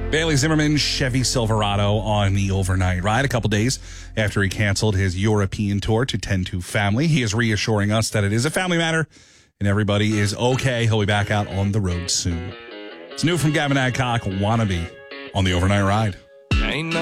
Bailey Zimmerman, Chevy Silverado on the overnight ride a couple days after he canceled his European tour to tend to family. He is reassuring us that it is a family matter and everybody is okay. He'll be back out on the road soon. It's new from Gavin Adcock, Wannabe, on the overnight ride.